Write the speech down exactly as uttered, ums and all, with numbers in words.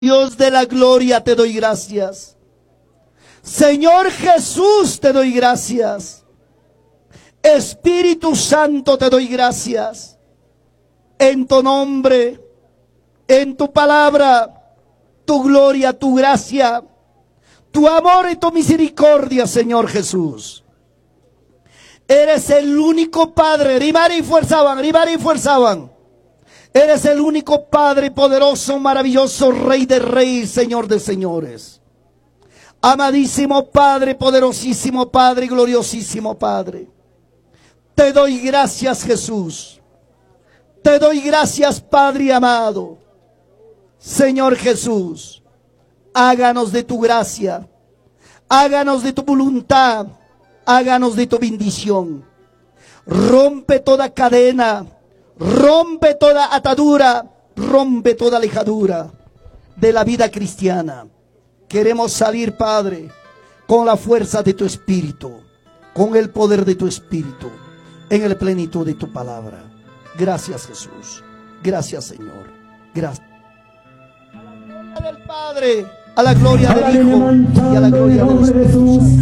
Dios de la gloria, te doy gracias. Señor Jesús, te doy gracias. Espíritu Santo, te doy gracias. En tu nombre, en tu palabra, tu gloria, tu gracia, tu amor y tu misericordia, Señor Jesús. Eres el único Padre. Ribar y fuerzaban, ribar y fuerzaban. Eres el único Padre poderoso, maravilloso, Rey de reyes, Señor de señores. Amadísimo Padre, poderosísimo Padre, gloriosísimo Padre. Te doy gracias, Jesús. Te doy gracias, Padre amado. Señor Jesús, háganos de tu gracia, háganos de tu voluntad, háganos de tu bendición. Rompe toda cadena, rompe toda atadura, rompe toda lejadura de la vida cristiana. Queremos salir, Padre, con la fuerza de tu Espíritu, con el poder de tu Espíritu, en la plenitud de tu palabra. Gracias, Jesús. Gracias, Señor. Gracias. A la gloria del Padre, a la gloria del Hijo y a la gloria del Espíritu Santo.